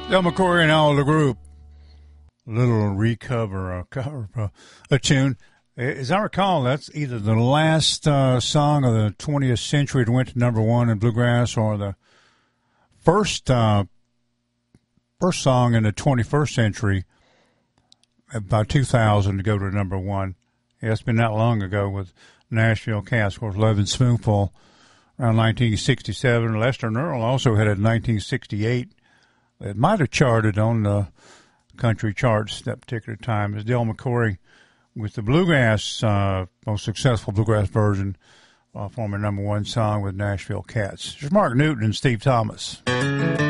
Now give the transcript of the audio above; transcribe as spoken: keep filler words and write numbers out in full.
Del McCoury and all the group. A little recover, a cover, a, a tune. As I recall, that's either the last uh, song of the twentieth century that went to number one in bluegrass, or the first uh, first song in the twenty-first century, about two thousand, to go to number one. Yeah, it's been that long ago with Nashville Cats, of course, Lovin' Spoonful, around nineteen sixty-seven. Lester and Earl also had it in nineteen sixty-eight. It might have charted on the country charts that particular time. It's Del McCoury with the bluegrass, uh, most successful bluegrass version, uh, former number one song with Nashville Cats. There's Mark Newton and Steve Thomas.